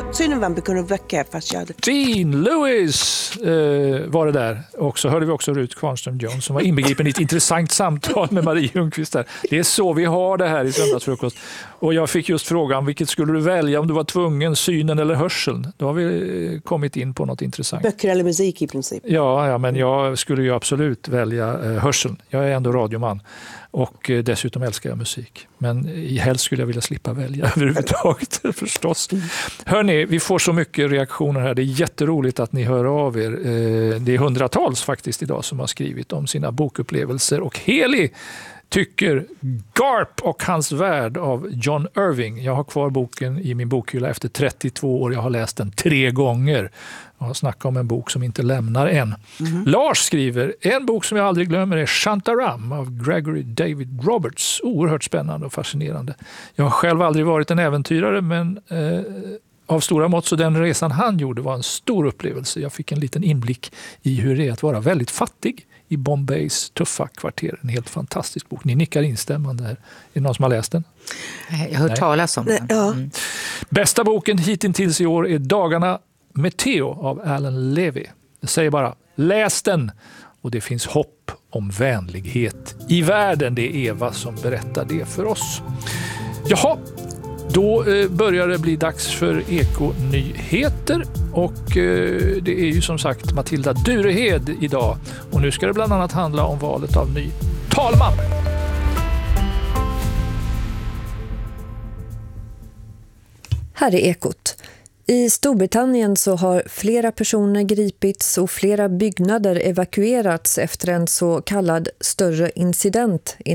Synen var kunde väcka fast jag hade... Dean Lewis var det där. Och så hörde vi också Ruth Kvarnström-Jones som var inbegripen i ett intressant samtal med Marie Ljungqvist där. Det är så vi har det här i Söndagsfrukost. Och jag fick just frågan, vilket skulle du välja om du var tvungen, synen eller hörseln? Då har vi kommit in på något intressant. Böcker eller musik i princip. Ja, men jag skulle ju absolut välja hörseln. Jag är ändå radioman. Och dessutom älskar jag musik. Men helst skulle jag vilja slippa välja överhuvudtaget förstås. Hörrni, vi får så mycket reaktioner här. Det är jätteroligt att ni hör av er. Det är hundratals faktiskt idag som har skrivit om sina bokupplevelser. Och Heli tycker Garp och hans värld av John Irving. Jag har kvar boken i min bokhylla efter 32 år. Jag har läst den 3 gånger. Jag har snackat om en bok som inte lämnar än. Lars skriver, en bok som jag aldrig glömmer är Shantaram av Gregory David Roberts. Oerhört spännande och fascinerande. Jag har själv aldrig varit en äventyrare, men av stora mått, så den resan han gjorde var en stor upplevelse. Jag fick en liten inblick i hur det är att vara väldigt fattig i Bombays tuffa kvarter. En helt fantastisk bok. Ni nickar instämmande här. Är det någon som har läst den? Jag har hört talas om den. Ja. Bästa boken hittills i år är Dagarna med Theo av Alan Levy. Jag säger bara, läs den! Och det finns hopp om vänlighet i världen. Det är Eva som berättar det för oss. Jaha, då börjar det bli dags för Eko-nyheter. Och det är ju som sagt Matilda Durehed idag. Och nu ska det bland annat handla om valet av ny talman. Här är Ekot. I Storbritannien så har flera personer gripits och flera byggnader evakuerats efter en så kallad större incident